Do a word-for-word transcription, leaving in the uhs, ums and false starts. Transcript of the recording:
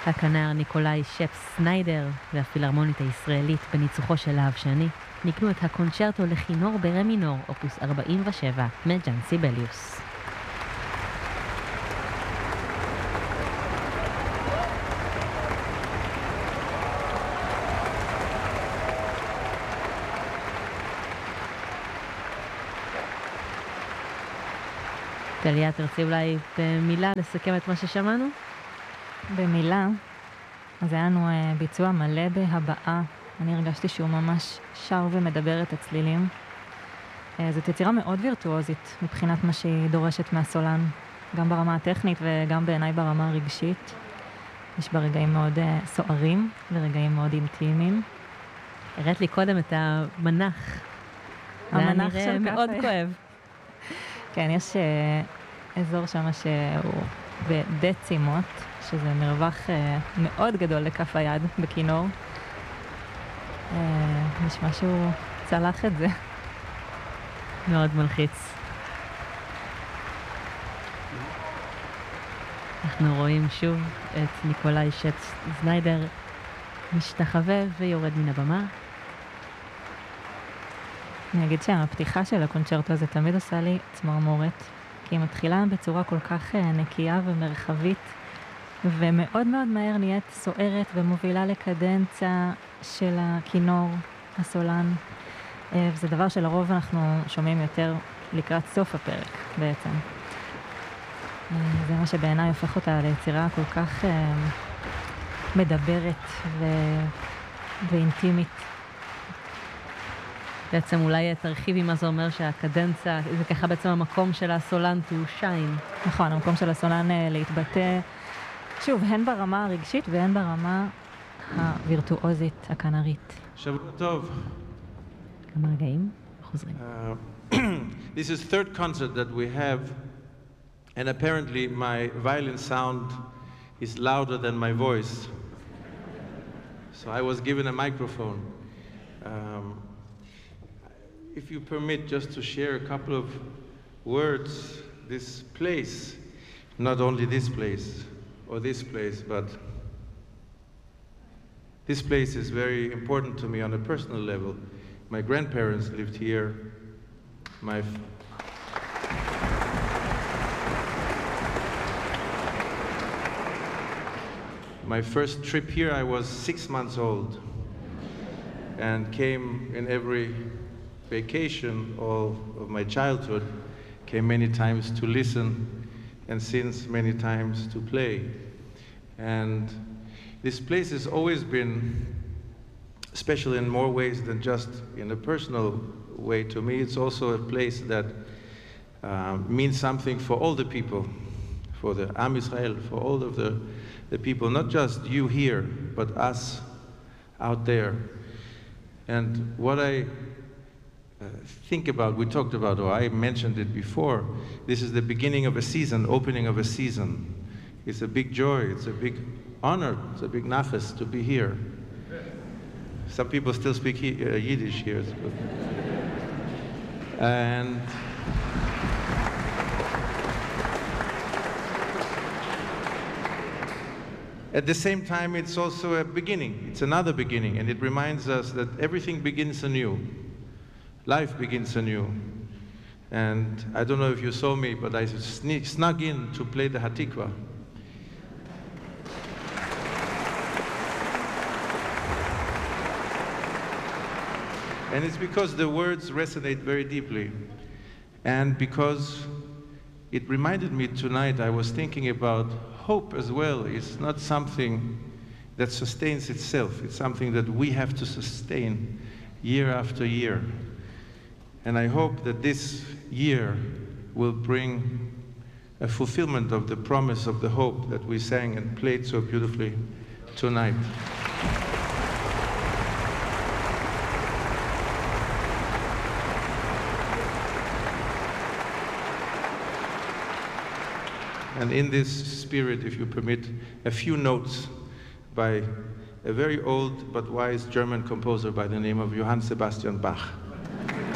הכנר ניקולאי שפס סניידר והפילהרמונית הישראלית בניצוחו של להב שני נקנו את הקונצ'רטו לכינור ברה מינור, אופוס ארבעים ושבע, מג'אן סיבליוס. טליה, תרצי אולי במילה לסכם את מה ששמענו? במילה, אז היה לנו ביצוע מלא בהבאה. אני הרגשתי שהוא ממש שר ומדבר את הצלילים. זאת יצירה מאוד וירטואוזית מבחינת מה שהיא דורשת מהסולן, גם ברמה הטכנית וגם בעיניי ברמה הרגשית. יש בה רגעים מאוד סוערים ורגעים מאוד אינטימיים. הראת לי קודם את המנח. המנח של כף. מאוד כואב. כן, יש אזור שם שהוא בדצימות, שזה מרווח מאוד גדול לכף היד בכינור. נשמע שהוא צלח את זה. מאוד מלחיץ. אנחנו רואים שוב את ניקולאי שפס סניידר משתחווה ויורד מן הבמה. אני אגיד שהפתיחה של הקונצ'רטו הזה תמיד עושה לי צמרמורת, כי היא מתחילה בצורה כל כך נקייה ומרחבית, ומאוד מאוד מהר נהיית סוערת ומובילה לקדנציה של הכינור, הסולן, וזה דבר שלרוב אנחנו שומעים יותר לקראת סוף הפרק בעצם. זה מה שבעיניי הופך אותה ליצירה כל כך מדברת ו... ואינטימית. בעצם אולי תרחיבי מה זה אומר שהקדנציה, זה ככה בעצם המקום של הסולן to shine. נכון, המקום של הסולן להתבטא, שוב, הן ברמה הרגשית והן ברמה הווירטואוזית, הכנרית. שבוע טוב. כמה רגעים, חוזרים. Uh, this is third concert that we have, and apparently my violin sound is louder than my voice. So I was given a microphone. Um, If you permit just to share a couple of words, this place, not only this place or this place, but this place is very important to me on a personal level. My grandparents lived here. My f- My first trip here, I was six months old and came in every vacation all of my childhood, came many times to listen and since many times to play. And this place has always been special in more ways than just in a personal way to me. It's also a place that uh, means something for all the people, for the Am Israel, for all of the, the people, not just you here, but us out there. And what I Uh, think about, we talked about, or I mentioned it before, this is the beginning of a season, opening of a season. It's a big joy, it's a big honor, it's a big nachas to be here. Some people still speak he- uh, Yiddish here. And at the same time, it's also a beginning, it's another beginning, and it reminds us that everything begins anew. Life begins anew. And I don't know if you saw me, but I sne- snuck in to play the Hatikva. And it's because the words resonate very deeply. And because it reminded me tonight, I was thinking about hope as well. It's not something that sustains itself. It's something that we have to sustain year after year. And I hope that this year will bring a fulfillment of the promise of the hope that we sang and played so beautifully tonight. And in this spirit, if you permit, a few notes by a very old but wise German composer by the name of Johann Sebastian Bach.